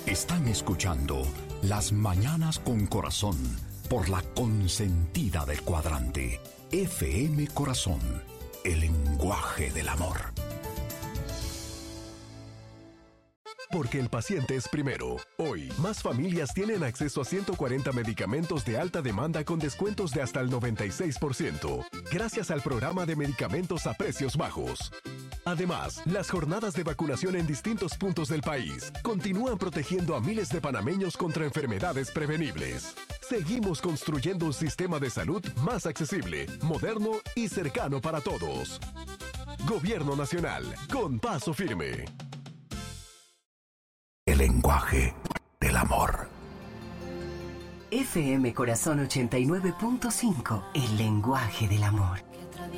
Están escuchando Las Mañanas con Corazón por la consentida del cuadrante. FM Corazón, el lenguaje del amor. Porque el paciente es primero. Hoy, más familias tienen acceso a 140 medicamentos de alta demanda con descuentos de hasta el 96%, gracias al programa de medicamentos a precios bajos. Además, las jornadas de vacunación en distintos puntos del país continúan protegiendo a miles de panameños contra enfermedades prevenibles. Seguimos construyendo un sistema de salud más accesible, moderno y cercano para todos. Gobierno Nacional, con paso firme. El lenguaje del amor. FM Corazón 89.5, el lenguaje del amor.